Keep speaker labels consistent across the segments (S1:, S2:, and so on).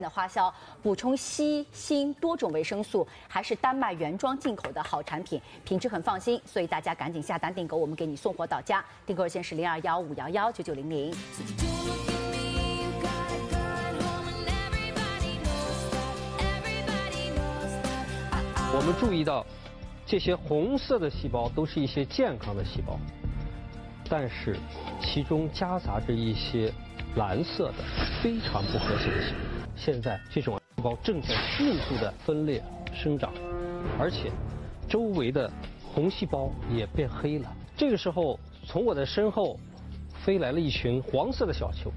S1: 的花销，补充硒、锌多种维生素，还是丹麦原装进口的好产品，品质很放心，所以大家赶紧下单订购，我们给你送货到家。订购热线是0215119900。
S2: 我们注意到，这些红色的细胞都是一些健康的细胞，但是其中夹杂着一些蓝色的非常不和谐的细胞。现在这种细胞正在迅速的分裂生长，而且周围的红细胞也变黑了。这个时候，从我的身后飞来了一群黄色的小球，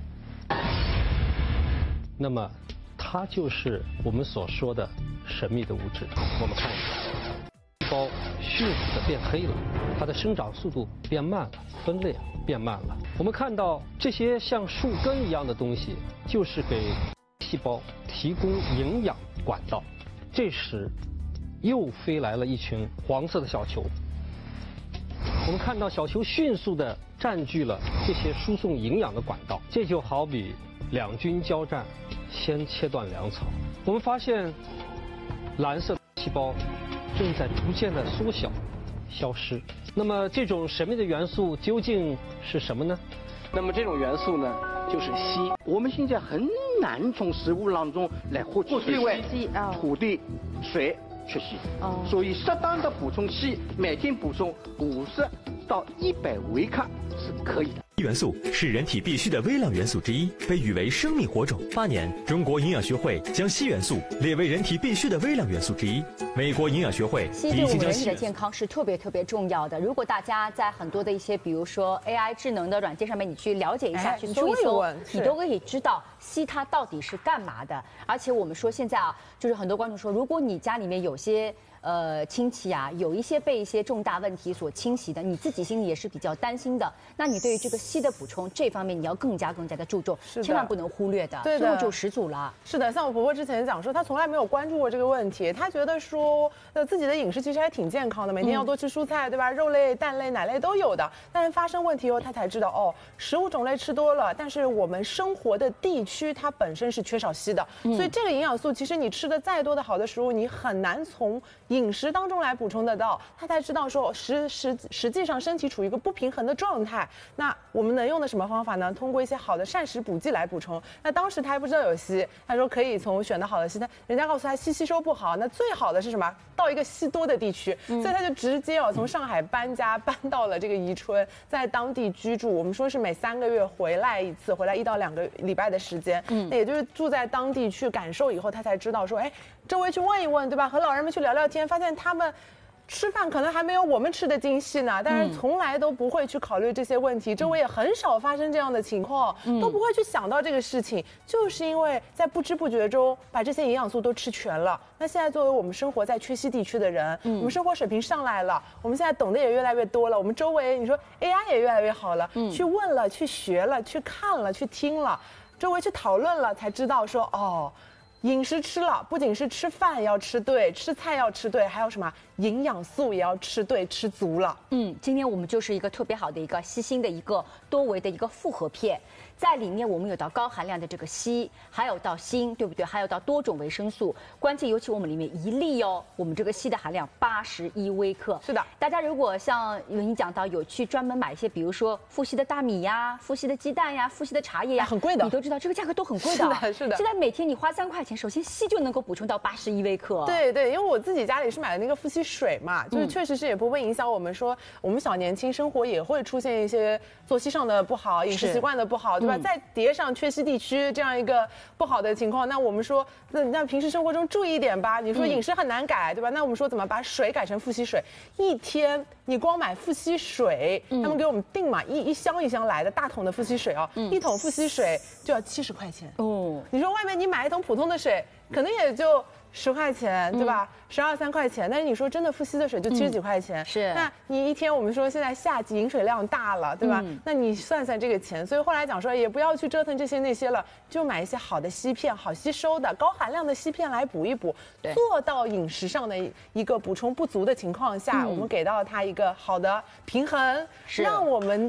S2: 那么它就是我们所说的神秘的物质。我们看一下，细胞迅速的变黑了，它的生长速度变慢了，分裂变慢了。我们看到这些像树根一样的东西，就是给细胞提供营养管道。这时，又飞来了一群黄色的小球。我们看到小球迅速地占据了这些输送营养的管道，这就好比两军交战，先切断粮草。我们发现，蓝色细胞正在逐渐地缩小、消失。那么，这种神秘的元素究竟是什么呢？
S3: 那么这种元素呢，就是硒。我们现在很难从食物当中来获取硒，因为土地、水缺硒。所以适当的补充硒，每天补充50到100微克是可以的。
S4: 硒元素是人体必需的微量元素之一，被誉为生命火种。8年，中国营养学会将硒元素列为人体必需的微量元素之一。美国营养学会
S1: 硒对我们人体的健康是特别重要的。如果大家在很多的一些，比如说 AI 智能的软件上面，你去了解一下，去搜一搜，你都可以知道硒它到底是干嘛的。而且我们说现在啊，就是很多观众说，如果你家里面有些亲戚啊，有一些被一些重大问题所侵袭的，你自己心里也是比较担心的。那你对于这个硒的补充这方面，你要更加的注重，千万不能忽略的。
S5: 对的，
S1: 最后就10组了。
S5: 是的，像我婆婆之前讲说，她从来没有关注过这个问题，她觉得说，自己的饮食其实还挺健康的，每天要多吃蔬菜，对吧？肉类、蛋类、奶类都有的。但是发生问题以后，她才知道哦，食物种类吃多了，但是我们生活的地区它本身是缺少硒的，所以这个营养素其实你吃的再多的好的食物，你很难从饮食当中来补充得到。她才知道说，实际上身体处于一个不平衡的状态。那我们能用的什么方法呢？通过一些好的膳食补剂来补充。那当时他还不知道有硒，他说可以从选的好的硒，人家告诉他硒吸收不好，那最好的是什么？到一个硒多的地区，所以他就直接从上海搬家搬到了这个宜春，在当地居住。我们说是每3个月回来一次，回来1到2个礼拜的时间。那也就是住在当地去感受以后，他才知道说，哎，周围去问一问，对吧？和老人们去聊聊天，发现他们吃饭可能还没有我们吃的精细呢，但是从来都不会去考虑这些问题，周围也很少发生这样的情况，都不会去想到这个事情，就是因为在不知不觉中把这些营养素都吃全了。那现在作为我们生活在缺硒地区的人，我们生活水平上来了，我们现在懂得也越来越多了，我们周围你说 AI 也越来越好了，去问了，去学了，去看了，去听了，周围去讨论了，才知道说哦。饮食吃了，不仅是吃饭要吃对，吃菜要吃对，还有什么营养素也要吃对，吃足了。
S1: 今天我们就是一个特别好的一个硒锌的一个多维的一个复合片，在里面我们有到高含量的这个硒，还有到锌，对不对？还有到多种维生素，关键尤其我们里面1粒哦，我们这个硒的含量81微克。
S5: 是的，大
S1: 家如果像你讲到有去专门买一些，比如说富硒的大米呀、富硒的鸡蛋呀、富硒的茶叶呀，
S5: 很贵的，
S1: 你都知道这个价格都很贵的。
S5: 是的。
S1: 现在每天你花3块钱。首先，硒就能够补充到81微克。
S5: 对，因为我自己家里是买的那个富硒水嘛，就是确实是也不会影响我们说我们小年轻生活也会出现一些作息上的不好、饮食习惯的不好，对吧？再叠上缺硒地区这样一个不好的情况，那我们说那平时生活中注意一点吧。你说饮食很难改，对吧？那我们说怎么把水改成富硒水？一天你光买富硒水，他们给我们订嘛，一箱一箱来的大桶的富硒水哦，1桶富硒水就要70块钱哦。你说外面你买一桶普通的水，可能也就10块钱，对吧？12、13块钱，但是你说真的，富硒的水就70几块钱。
S1: 是，
S5: 那你一天我们说现在夏季饮水量大了，对吧？那你算算这个钱，所以后来讲说也不要去折腾这些那些了，就买一些好的硒片，好吸收的、高含量的硒片来补一补，做到饮食上的一个补充不足的情况下，我们给到它一个好的平衡，让我们的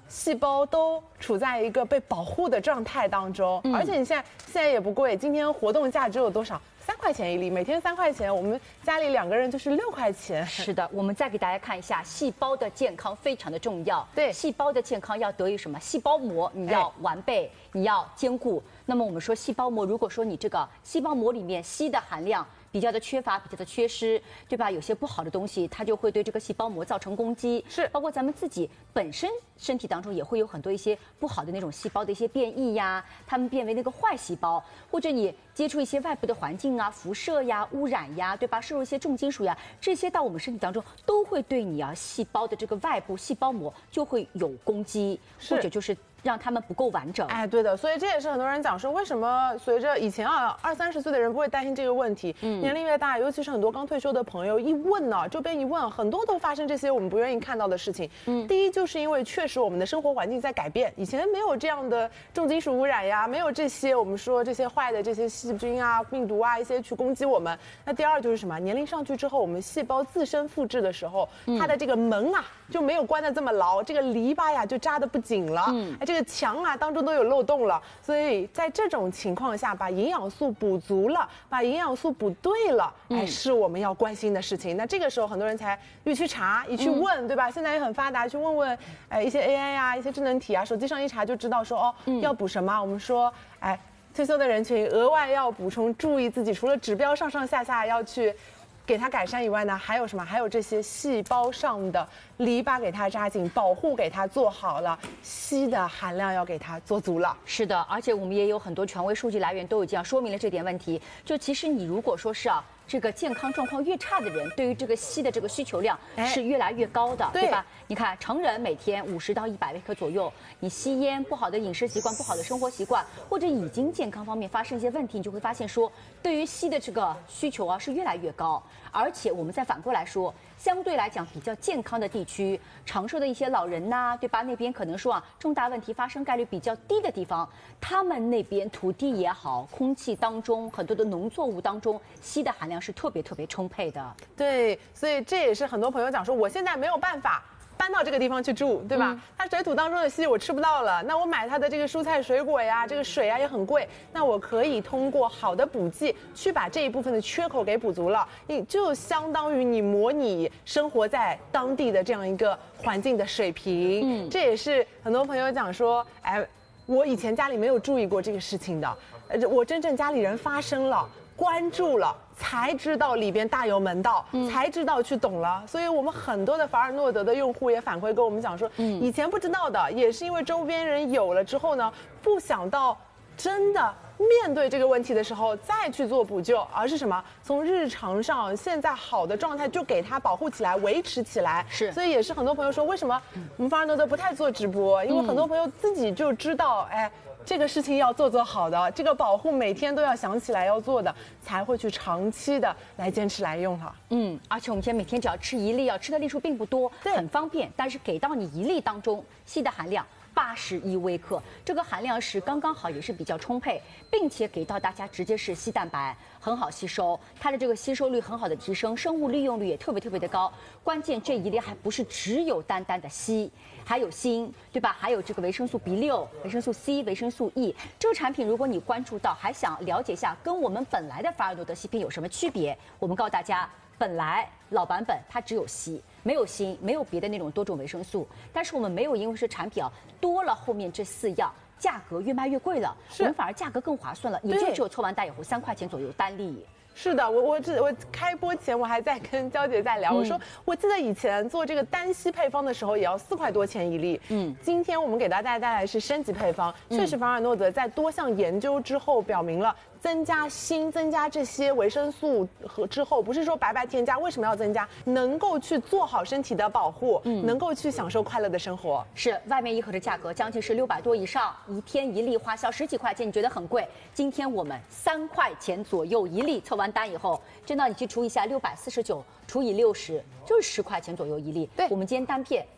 S5: 细胞都处在一个被保护的状态当中，而且你现在也不贵，今天活动价只有多少？3块钱一粒，每天3块钱，我们家里2个人就是6块钱。
S1: 是的，我们再给大家看一下，细胞的健康非常的重要。
S5: 对，
S1: 细胞的健康要得益于什么？细胞膜你要完备，你要坚固。那么我们说细胞膜，如果说你这个细胞膜里面硒的含量比较的缺乏，比较的缺失，对吧？有些不好的东西，它就会对这个细胞膜造成攻击。
S5: 是，
S1: 包括咱们自己本身身体当中也会有很多一些不好的那种细胞的一些变异呀，它们变为那个坏细胞，或者你接触一些外部的环境啊、辐射呀、污染呀，对吧？摄入一些重金属呀，这些到我们身体当中都会对你细胞的这个外部细胞膜就会有攻击，或者就是让他们不够完整。
S5: 对的，所以这也是很多人讲说，为什么随着以前20、30岁的人不会担心这个问题，年龄越大，尤其是很多刚退休的朋友一问呢，周边一问，很多都发生这些我们不愿意看到的事情。第一就是因为确实我们的生活环境在改变，以前没有这样的重金属污染呀，没有这些我们说这些坏的这些细菌啊、病毒啊一些去攻击我们。那第二就是什么？年龄上去之后，我们细胞自身复制的时候，它的这个门就没有关得这么牢，这个篱笆呀就扎得不紧了，这个墙当中都有漏洞了，所以在这种情况下，把营养素补足了，把营养素补对了，是我们要关心的事情。那这个时候很多人才一去查，一去问，对吧？现在也很发达，去问问一些 AI 啊，一些智能体啊，手机上一查就知道说要补什么。我们说退休的人群额外要补充，注意自己除了指标上上下下要去给它改善以外呢，还有什么？还有这些细胞上的篱笆给它扎紧，保护给它做好了，硒的含量要给它做足了。
S1: 是的，而且我们也有很多权威数据来源都已经说明了这点问题。就其实你如果说是这个健康状况越差的人，对于这个硒的这个需求量是越来越高的，对吧？你看，成人每天50到100微克左右，你吸烟、不好的饮食习惯、不好的生活习惯，或者已经健康方面发生一些问题，你就会发现说，对于硒的这个需求是越来越高。而且我们再反过来说，相对来讲比较健康的地区，长寿的一些老人呐，对吧？那边可能说重大问题发生概率比较低的地方，他们那边土地也好，空气当中很多的农作物当中，硒的含量是特别充沛的。
S5: 对，所以这也是很多朋友讲说，我现在没有办法搬到这个地方去住，对吧？它水土当中的硒我吃不到了，那我买它的这个蔬菜水果呀，这个水也很贵，那我可以通过好的补剂去把这一部分的缺口给补足了，就相当于你模拟生活在当地的这样一个环境的水平。这也是很多朋友讲说，我以前家里没有注意过这个事情的，我真正家里人发生了。关注了，才知道里边大有门道，才知道去懂了。所以我们很多的法尔诺德的用户也反馈跟我们讲说，以前不知道的，也是因为周边人有了之后呢，不想到真的面对这个问题的时候再去做补救，而是什么？从日常上现在好的状态就给它保护起来、维持起来。
S1: 是，
S5: 所以也是很多朋友说，为什么我们法尔诺德不太做直播？因为很多朋友自己就知道，这个事情要做好的，这个保护每天都要想起来要做的，才会去长期的来坚持来用它。
S1: 而且我们现在每天只要吃1粒，吃的粒数并不多，很方便，但是给到你1粒当中，硒的含量81微克，这个含量是刚刚好，也是比较充沛，并且给到大家直接是硒蛋白，很好吸收，它的这个吸收率很好的提升，生物利用率也特别的高。关键这1粒还不是只有单的硒，还有锌，对吧？还有这个维生素 B6、维生素 C、维生素 E。这个产品如果你关注到，还想了解一下跟我们本来的法尔诺德硒片有什么区别，我们告诉大家，本来老版本它只有硒。没有锌，没有别的那种多种维生素，但是我们没有因为是产品多了后面这4样，价格越卖越贵了，我们反而价格更划算了，也就只有凑完单以后3块钱左右单粒。
S5: 是的，我开播前我还在跟娇姐在聊，我说我记得以前做这个单硒配方的时候也要4块多钱1粒，今天我们给大家带来的是升级配方，确实法尔诺德在多项研究之后表明了。增加锌、增加这些维生素之后，不是说白白添加，为什么要增加？能够去做好身体的保护，能够去享受快乐的生活。
S1: 是，外面一盒的价格将近是600多以上，一天1粒花销10几块钱，你觉得很贵？今天我们3块钱左右1粒，凑完单以后，真的你去除一下649除以60，就是10块钱左右1粒。
S5: 对，
S1: 我们今天单片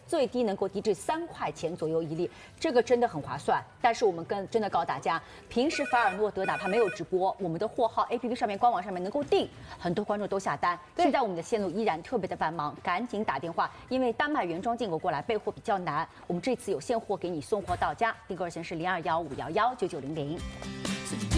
S1: 最低能够抵制3块钱左右一粒，这个真的很划算。但是我们真的告诉大家，平时法尔诺德哪怕没有直播，我们的货号 APP 上面官网上面能够订，很多观众都下单。现在我们的线路依然特别的繁忙，赶紧打电话，因为丹麦原装进口过来备货比较难，我们这次有现货给你送货到家，订购热线是0215119900。